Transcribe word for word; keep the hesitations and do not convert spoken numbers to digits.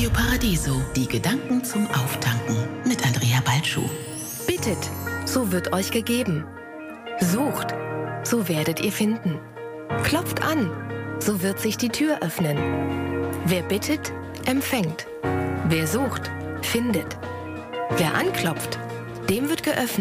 Radio Paradiso, die Gedanken zum Auftanken mit Andrea Balschuh. Bittet, so wird euch gegeben. Sucht, so werdet ihr finden. Klopft an, so wird sich die Tür öffnen. Wer bittet, empfängt. Wer sucht, findet. Wer anklopft, dem wird geöffnet.